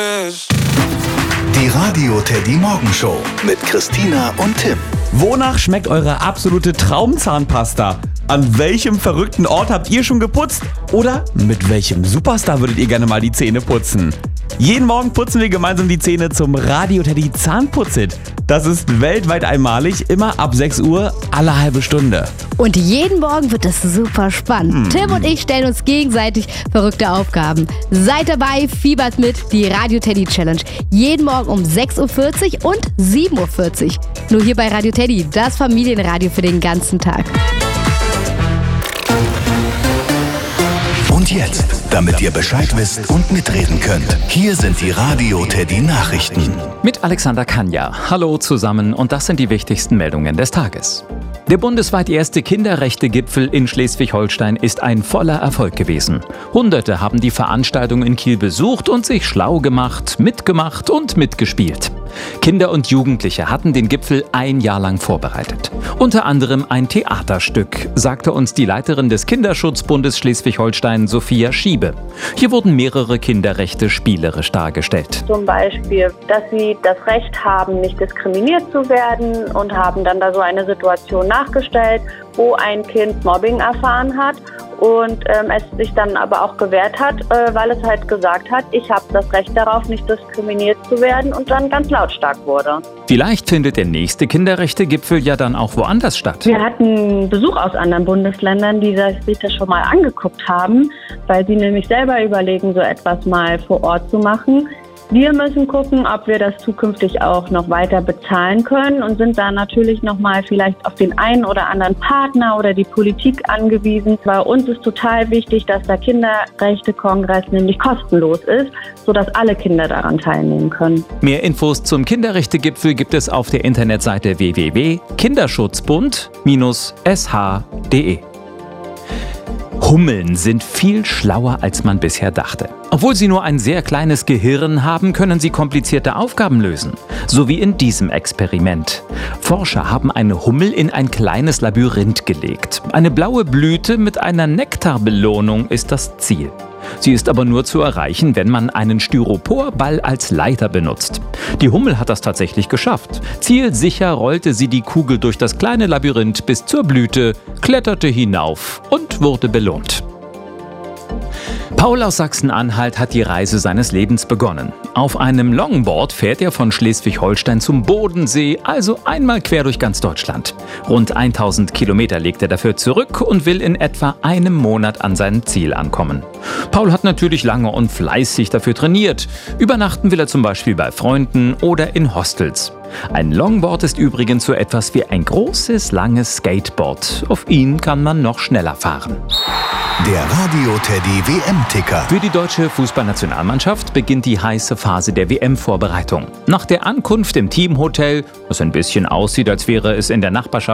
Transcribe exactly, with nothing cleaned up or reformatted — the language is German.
Die Radio Teddy Morgenshow mit Christina und Tim. Wonach schmeckt eure absolute Traumzahnpasta? An welchem verrückten Ort habt ihr schon geputzt? Oder mit welchem Superstar würdet ihr gerne mal die Zähne putzen? Jeden Morgen putzen wir gemeinsam die Zähne zum Radio Teddy Zahnputzit. Das ist weltweit einmalig, immer ab sechs Uhr, alle halbe Stunde. Und jeden Morgen wird es super spannend. Hm. Tim und ich stellen uns gegenseitig verrückte Aufgaben. Seid dabei, fiebert mit, die Radio Teddy Challenge. Jeden Morgen um sechs Uhr vierzig und sieben Uhr vierzig. Nur hier bei Radio Teddy, das Familienradio für den ganzen Tag. Und jetzt, damit ihr Bescheid wisst und mitreden könnt, hier sind die Radio Teddy Nachrichten. Mit Alexander Kanja. Hallo zusammen und das sind die wichtigsten Meldungen des Tages. Der bundesweit erste Kinderrechte-Gipfel in Schleswig-Holstein ist ein voller Erfolg gewesen. Hunderte haben die Veranstaltung in Kiel besucht und sich schlau gemacht, mitgemacht und mitgespielt. Kinder und Jugendliche hatten den Gipfel ein Jahr lang vorbereitet. Unter anderem ein Theaterstück, sagte uns die Leiterin des Kinderschutzbundes Schleswig-Holstein, Sophia Schiebe. Hier wurden mehrere Kinderrechte spielerisch dargestellt. Zum Beispiel, dass sie das Recht haben, nicht diskriminiert zu werden, und haben dann da so eine Situation nachgestellt, wo ein Kind Mobbing erfahren hat und ähm, es sich dann aber auch gewehrt hat, äh, weil es halt gesagt hat, ich habe das Recht darauf, nicht diskriminiert zu werden, und dann ganz lautstark wurde. Vielleicht findet der nächste Kinderrechte-Gipfel ja dann auch woanders statt. Wir hatten Besuch aus anderen Bundesländern, die sich das schon mal angeguckt haben, weil sie nämlich selber überlegen, so etwas mal vor Ort zu machen. Wir müssen gucken, ob wir das zukünftig auch noch weiter bezahlen können, und sind da natürlich nochmal vielleicht auf den einen oder anderen Partner oder die Politik angewiesen. Bei uns ist total wichtig, dass der Kinderrechte-Kongress nämlich kostenlos ist, sodass alle Kinder daran teilnehmen können. Mehr Infos zum Kinderrechte-Gipfel gibt es auf der Internetseite w w w punkt kinderschutzbund Bindestrich s h punkt d e. Hummeln sind viel schlauer, als man bisher dachte. Obwohl sie nur ein sehr kleines Gehirn haben, können sie komplizierte Aufgaben lösen. So wie in diesem Experiment. Forscher haben eine Hummel in ein kleines Labyrinth gelegt. Eine blaue Blüte mit einer Nektarbelohnung ist das Ziel. Sie ist aber nur zu erreichen, wenn man einen Styroporball als Leiter benutzt. Die Hummel hat das tatsächlich geschafft. Zielsicher rollte sie die Kugel durch das kleine Labyrinth bis zur Blüte, kletterte hinauf und wurde belohnt. Paul aus Sachsen-Anhalt hat die Reise seines Lebens begonnen. Auf einem Longboard fährt er von Schleswig-Holstein zum Bodensee, also einmal quer durch ganz Deutschland. Rund tausend Kilometer legt er dafür zurück und will in etwa einem Monat an seinem Ziel ankommen. Paul hat natürlich lange und fleißig dafür trainiert. Übernachten will er zum Beispiel bei Freunden oder in Hostels. Ein Longboard ist übrigens so etwas wie ein großes, langes Skateboard. Auf ihn kann man noch schneller fahren. Der Radio Teddy W M-Ticker. Für die deutsche Fußballnationalmannschaft beginnt die heiße Phase der W M-Vorbereitung. Nach der Ankunft im Teamhotel, das ein bisschen aussieht, als wäre es in der Nachbarschaft